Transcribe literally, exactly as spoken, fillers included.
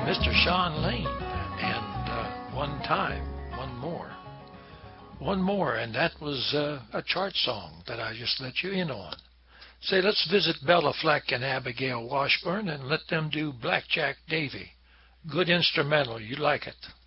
Mister Sean Lane, and uh, One Time, One More. One More, and that was uh, a chart song that I just let you in on. Say, let's visit Bella Fleck and Abigail Washburn and let them do Blackjack Davy. Good instrumental, you like it.